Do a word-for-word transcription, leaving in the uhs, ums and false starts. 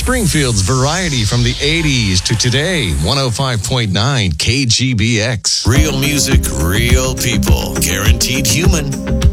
Springfield's variety from the eighties to today. one oh five point nine K G B X. Real music, real people. Guaranteed human.